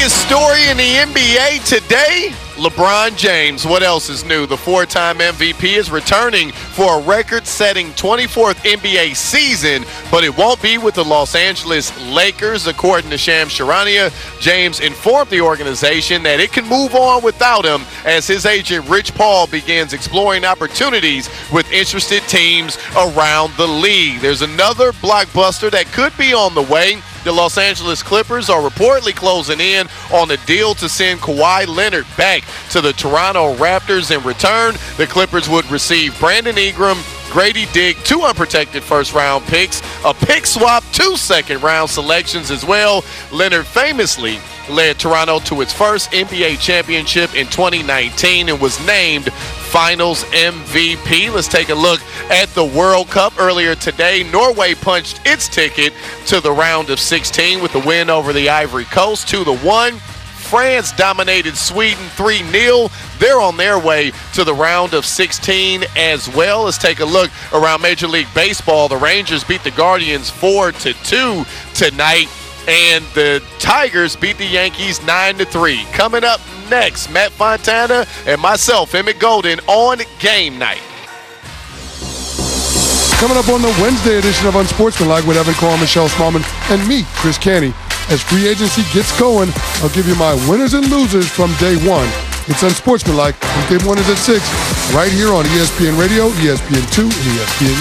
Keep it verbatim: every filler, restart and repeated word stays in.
Biggest story in the N B A today, LeBron James. What else is new? The four-time M V P is returning for a record-setting twenty-fourth N B A season, but it won't be with the Los Angeles Lakers. According to Shams Charania, James informed the organization that it can move on without him as his agent Rich Paul begins exploring opportunities with interested teams around the league. There's another blockbuster that could be on the way. The Los Angeles Clippers are reportedly closing in on a deal to send Kawhi Leonard back to the Toronto Raptors. In return, the Clippers would receive Brandon Ingram, Grady Dick, two unprotected first-round picks, a pick swap, two second-round selections as well. Leonard famously led Toronto to its first N B A championship in twenty nineteen and was named Finals M V P. Let's take a look at the World Cup. Earlier today, Norway punched its ticket to the round of sixteen with the win over the Ivory Coast two to one. France dominated Sweden three nil. They're on their way to the round of sixteen as well. Let's take a look around Major League Baseball. The Rangers beat the Guardians four to two tonight, and the Tigers beat the Yankees nine to three. Coming up next, Matt Fontana and myself, Emmett Golden, on Game Night. Coming up on the Wednesday edition of Unsportsmanlike with Evan Carr, Michelle Smallman, and me, Chris Canty. As free agency gets going, I'll give you my winners and losers from day one. It's Unsportsmanlike. Game one is at six, right here on E S P N Radio, E S P N two, and E S P N